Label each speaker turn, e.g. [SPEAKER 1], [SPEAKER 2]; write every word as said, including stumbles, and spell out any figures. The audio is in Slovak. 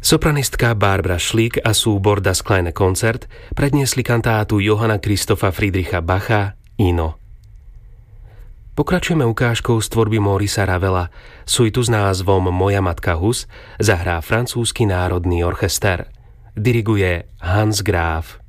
[SPEAKER 1] Sopranistka Barbara Schlick a súbor Das kleine Konzert predniesli kantátu Johanna Christopha Friedricha Bacha Ino. Pokračujeme ukážkou z tvorby Maurica Ravela. Suitu s názvom Moja matka Hus zahrá francúzsky národný orchester. Diriguje Hans Graf.